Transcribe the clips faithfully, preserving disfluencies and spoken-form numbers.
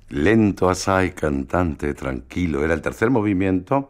Lento, asai, cantante, tranquilo. Era el tercer movimiento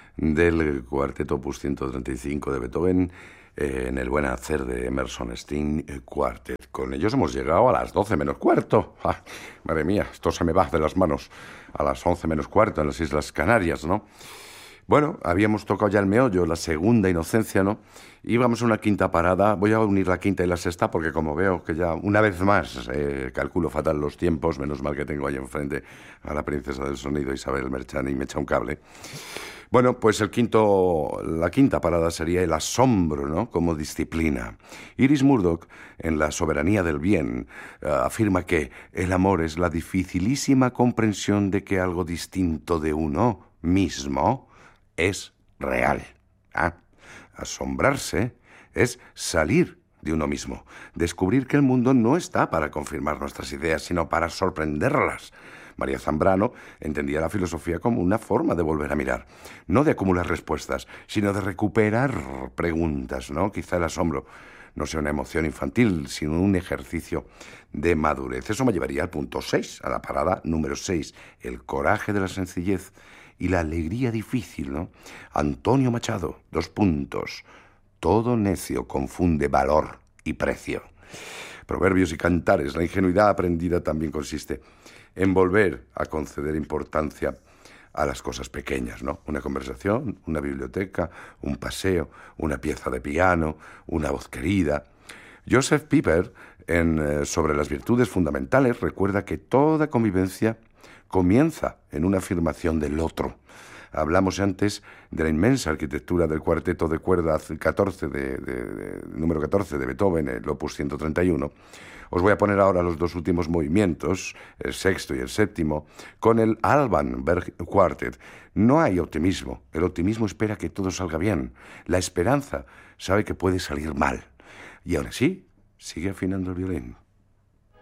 del cuarteto opus ciento treinta y cinco de Beethoven, eh, en el buen hacer de Emerson Stein Quartet. Con ellos hemos llegado a las doce menos cuarto. ¡Ah! Madre mía, esto se me va de las manos. A las once menos cuarto en las Islas Canarias, ¿no? Bueno, habíamos tocado ya el meollo, la segunda inocencia, ¿no? Íbamos a una quinta parada. Voy a unir la quinta y la sexta porque como veo que ya una vez más eh, calculo fatal los tiempos, menos mal que tengo ahí enfrente a la princesa del sonido, Isabel Merchán, y me echa un cable. Bueno, pues el quinto, la quinta parada sería el asombro, ¿no? Como disciplina. Iris Murdoch, en La soberanía del bien, uh, afirma que el amor es la dificilísima comprensión de que algo distinto de uno mismo es real. ¿Ah? Asombrarse es salir de uno mismo, descubrir que el mundo no está para confirmar nuestras ideas, sino para sorprenderlas. María Zambrano entendía la filosofía como una forma de volver a mirar, no de acumular respuestas, sino de recuperar preguntas, ¿no? Quizá el asombro no sea una emoción infantil, sino un ejercicio de madurez. Eso me llevaría al punto seis, a la parada número seis, el coraje de la sencillez y la alegría difícil, ¿no? Antonio Machado, dos puntos. Todo necio confunde valor y precio. Proverbios y cantares. La ingenuidad aprendida también consiste en volver a conceder importancia a las cosas pequeñas, ¿no? Una conversación, una biblioteca, un paseo, una pieza de piano, una voz querida. Joseph Pieper, en eh, Sobre las virtudes fundamentales, recuerda que toda convivencia comienza en una afirmación del otro. Hablamos antes de la inmensa arquitectura del cuarteto de cuerda catorce de, de, de, número catorce de Beethoven, el opus ciento treinta y uno. Os voy a poner ahora los dos últimos movimientos, el sexto y el séptimo, con el Alban Berg Quartet. No hay optimismo. El optimismo espera que todo salga bien. La esperanza sabe que puede salir mal. Y aún así, sigue afinando el violín.